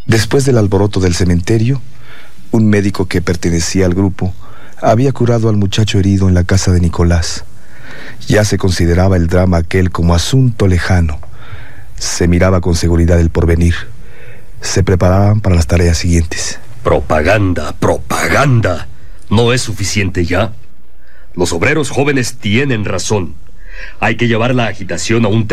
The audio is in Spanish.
Después del alboroto del cementerio, un médico que pertenecía al grupo había curado al muchacho herido en la casa de Nicolás. Ya se consideraba el drama aquel como asunto lejano. Se miraba con seguridad el porvenir. Se preparaban para las tareas siguientes. Propaganda, propaganda. ¿No es suficiente ya? Los obreros jóvenes tienen razón. Hay que llevar la agitación a un